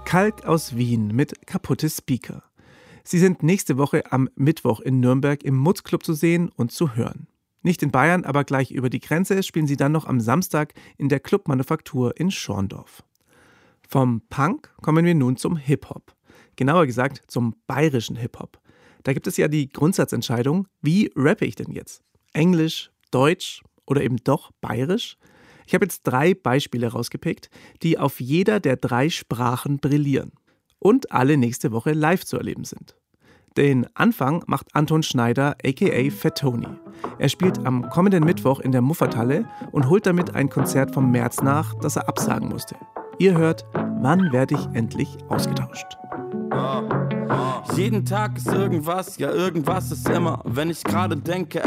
Kalk aus Wien mit Kaputte Speaker. Sie sind nächste Woche am Mittwoch in Nürnberg im Mutz-Club zu sehen und zu hören. Nicht in Bayern, aber gleich über die Grenze spielen sie dann noch am Samstag in der Clubmanufaktur in Schorndorf. Vom Punk kommen wir nun zum Hip-Hop. Genauer gesagt zum bayerischen Hip-Hop. Da gibt es ja die Grundsatzentscheidung, wie rappe ich denn jetzt? Englisch, Deutsch oder eben doch bayerisch? Ich habe jetzt 3 Beispiele rausgepickt, die auf jeder der 3 Sprachen brillieren und alle nächste Woche live zu erleben sind. Den Anfang macht Anton Schneider aka Fat Tony. Er spielt am kommenden Mittwoch in der Muffathalle und holt damit ein Konzert vom März nach, das er absagen musste. Ihr hört, wann werde ich endlich ausgetauscht? Jeden Tag ist irgendwas, ja irgendwas ist immer. Wenn ich gerade denke,